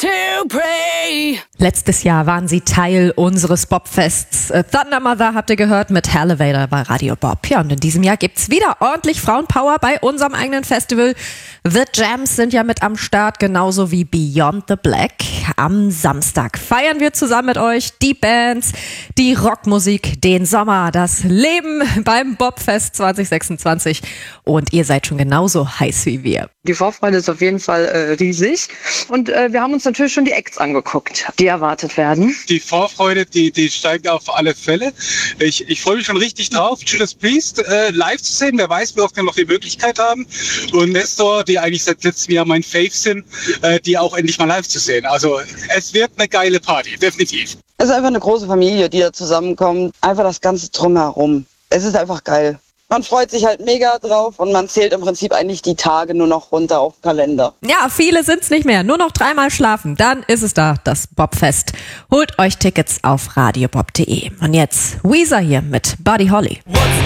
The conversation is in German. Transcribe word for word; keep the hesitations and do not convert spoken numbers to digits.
to pray. Letztes Jahr waren sie Teil unseres Bobfests. Thunder Mother habt ihr gehört mit Elevator bei Radio Bob. Ja, und in diesem Jahr gibt's wieder ordentlich Frauenpower bei unserem eigenen Festival. The Jams sind ja mit am Start, genauso wie Beyond the Black. Am Samstag feiern wir zusammen mit euch die Bands, die Rockmusik, den Sommer, das Leben beim Bobfest zwanzig sechsundzwanzig. Und ihr seid schon genauso heiß wie wir. Die Vorfreude ist auf jeden Fall äh, riesig. Und äh, wir haben uns natürlich schon die Acts angeguckt, die erwartet werden. Die Vorfreude, die, die steigt auf alle Fälle. Ich, ich freue mich schon richtig drauf, Judas Priest äh, live zu sehen. Wer weiß, wie oft wir noch die Möglichkeit haben. Und Nestor, die eigentlich seit letztem Jahr mein Fave sind, äh, die auch endlich mal live zu sehen. Also es wird eine geile Party, definitiv. Es ist einfach eine große Familie, die da zusammenkommt. Einfach das Ganze drumherum. Es ist einfach geil. Man freut sich halt mega drauf und man zählt im Prinzip eigentlich die Tage nur noch runter auf den Kalender. Ja, viele sind's nicht mehr. Nur noch dreimal schlafen. Dann ist es da, das Bobfest. Holt euch Tickets auf radiobob punkt de. Und jetzt Weezer hier mit Buddy Holly. What's